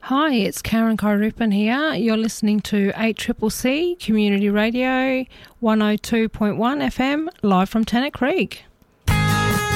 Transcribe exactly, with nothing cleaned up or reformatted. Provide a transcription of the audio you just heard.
Hi, it's Karen Kyrupin here. You're listening to eight C C C Community Radio one oh two point one F M, live from Tennant Creek.